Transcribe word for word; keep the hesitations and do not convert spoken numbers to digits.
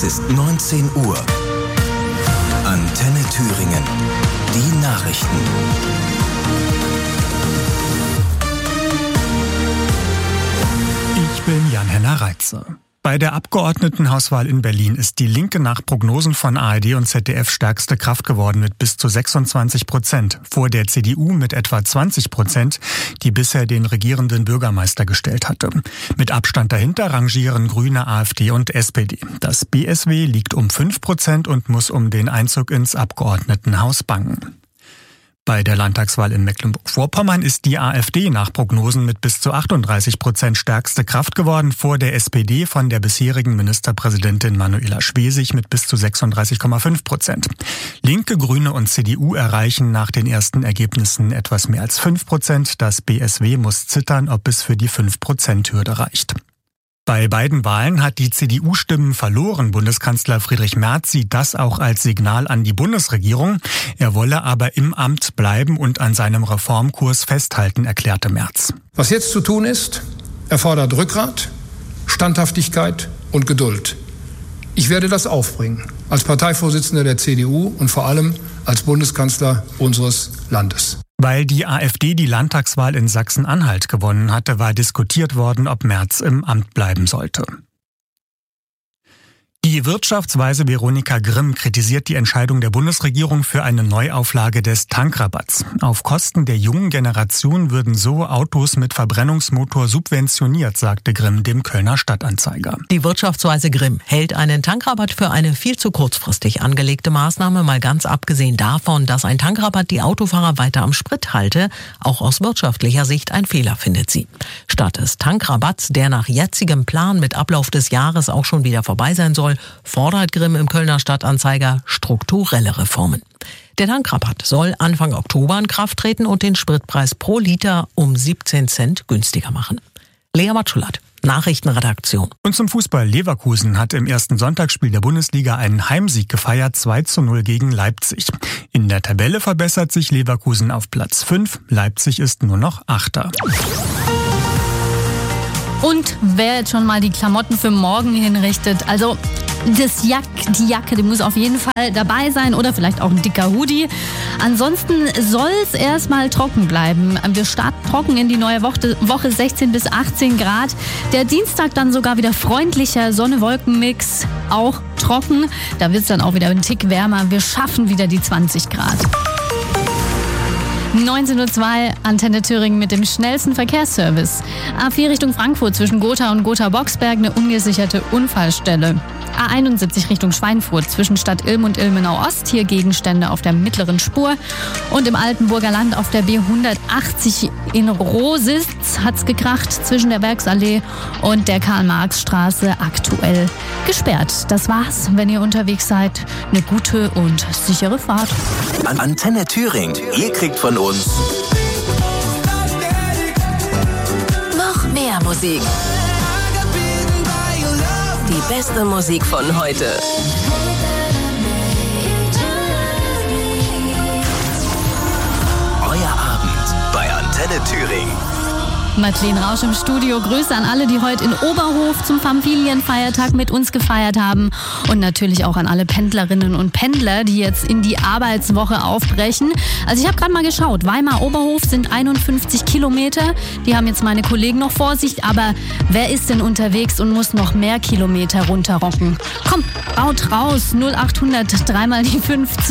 Es ist neunzehn Uhr. Antenne Thüringen. Die Nachrichten. Ich bin Jan-Henner Reitze. Bei der Abgeordnetenhauswahl in Berlin ist die Linke nach Prognosen von A R D und Z D F stärkste Kraft geworden mit bis zu sechsundzwanzig Prozent. Vor der C D U mit etwa zwanzig Prozent, die bisher den regierenden Bürgermeister gestellt hatte. Mit Abstand dahinter rangieren Grüne, AfD und S P D. Das B S W liegt um fünf Prozent und muss um den Einzug ins Abgeordnetenhaus bangen. Bei der Landtagswahl in Mecklenburg-Vorpommern ist die AfD nach Prognosen mit bis zu achtunddreißig Prozent stärkste Kraft geworden, vor der S P D von der bisherigen Ministerpräsidentin Manuela Schwesig mit bis zu sechsunddreißig Komma fünf Prozent. Linke, Grüne und C D U erreichen nach den ersten Ergebnissen etwas mehr als fünf Prozent. Das B S W muss zittern, ob es für die fünf Prozent Hürde reicht. Bei beiden Wahlen hat die C D U Stimmen verloren. Bundeskanzler Friedrich Merz sieht das auch als Signal an die Bundesregierung. Er wolle aber im Amt bleiben und an seinem Reformkurs festhalten, erklärte Merz. Was jetzt zu tun ist, erfordert Rückgrat, Standhaftigkeit und Geduld. Ich werde das aufbringen, als Parteivorsitzender der C D U und vor allem als Bundeskanzler unseres Landes. Weil die AfD die Landtagswahl in Sachsen-Anhalt gewonnen hatte, war diskutiert worden, ob Merz im Amt bleiben sollte. Die Wirtschaftsweise Veronika Grimm kritisiert die Entscheidung der Bundesregierung für eine Neuauflage des Tankrabatts. Auf Kosten der jungen Generation würden so Autos mit Verbrennungsmotor subventioniert, sagte Grimm dem Kölner Stadtanzeiger. Die Wirtschaftsweise Grimm hält einen Tankrabatt für eine viel zu kurzfristig angelegte Maßnahme, mal ganz abgesehen davon, dass ein Tankrabatt die Autofahrer weiter am Sprit halte. Auch aus wirtschaftlicher Sicht ein Fehler, findet sie. Statt des Tankrabatts, der nach jetzigem Plan mit Ablauf des Jahres auch schon wieder vorbei sein soll, fordert Grimm im Kölner Stadtanzeiger strukturelle Reformen. Der Tankrabatt soll Anfang Oktober in Kraft treten und den Spritpreis pro Liter um siebzehn Cent günstiger machen. Lea Matschulat, Nachrichtenredaktion. Und zum Fußball. Leverkusen hat im ersten Sonntagsspiel der Bundesliga einen Heimsieg gefeiert, zwei zu null gegen Leipzig. In der Tabelle verbessert sich Leverkusen auf Platz fünf, Leipzig ist nur noch Achter. Und wer jetzt schon mal die Klamotten für morgen hinrichtet, also das Jack, die Jacke, die muss auf jeden Fall dabei sein oder vielleicht auch ein dicker Hoodie. Ansonsten soll es erstmal trocken bleiben. Wir starten trocken in die neue Woche, Woche sechzehn bis achtzehn Grad. Der Dienstag dann sogar wieder freundlicher, Sonne-Wolken-Mix, auch trocken. Da wird es dann auch wieder ein Tick wärmer. Wir schaffen wieder die zwanzig Grad. neunzehn Uhr zwei, Antenne Thüringen mit dem schnellsten Verkehrsservice. A vier Richtung Frankfurt zwischen Gotha und Gotha-Boxberg eine ungesicherte Unfallstelle. A einundsiebzig Richtung Schweinfurt zwischen Stadt Ilm und Ilmenau-Ost. Hier Gegenstände auf der mittleren Spur. Und im Altenburger Land auf der B hundertachtzig in Rositz hat's gekracht zwischen der Werksallee und der Karl-Marx-Straße aktuell gesperrt. Das war's. Wenn ihr unterwegs seid, eine gute und sichere Fahrt. An Antenne Thüringen. Ihr kriegt von uns noch mehr Musik. Die beste Musik von heute. Euer Abend bei Antenne Thüringen. Madeleine Rausch im Studio. Grüße an alle, die heute in Oberhof zum Familienfeiertag mit uns gefeiert haben. Und natürlich auch an alle Pendlerinnen und Pendler, die jetzt in die Arbeitswoche aufbrechen. Also ich habe gerade mal geschaut. Weimar-Oberhof sind einundfünfzig Kilometer. Die haben jetzt meine Kollegen noch vor sich. Aber wer ist denn unterwegs und muss noch mehr Kilometer runterrocken? Komm, baut raus. null achthundert, dreimal die fünf.